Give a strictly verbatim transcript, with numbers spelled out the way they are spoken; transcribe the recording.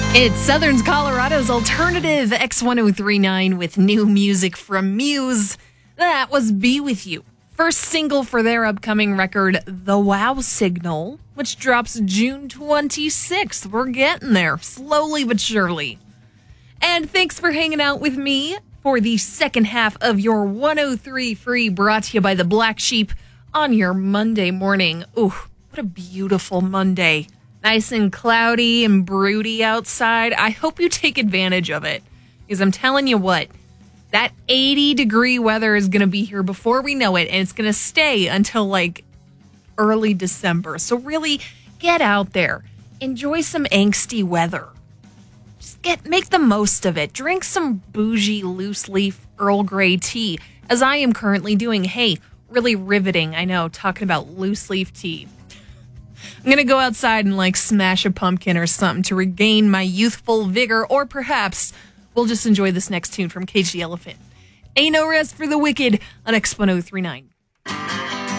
It's Southern Colorado's alternative X ten thirty-nine with new music from Muse. That was Be With You. First single for their upcoming record, The Wow Signal, which drops June twenty-sixth. We're getting there, slowly but surely. And thanks for hanging out with me for the second half of your one oh three Free, brought to you by the Black Sheep on your Monday morning. Ooh, what a beautiful Monday. Nice and cloudy and broody outside. I hope you take advantage of it, because I'm telling you what, that eighty degree weather is going to be here before we know it, and it's going to stay until like early December. So really get out there. Enjoy some angsty weather. Just get make the most of it. Drink some bougie loose leaf Earl Grey tea, as I am currently doing. Hey, really riveting, I know, talking about loose leaf tea. I'm going to go outside and like smash a pumpkin or something to regain my youthful vigor, or perhaps we'll just enjoy this next tune from Cage the Elephant. Ain't No Rest for the Wicked on X ten thirty-nine.